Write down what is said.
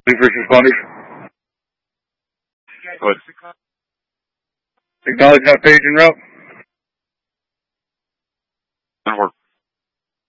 First responders. What? Acknowledge not page en route.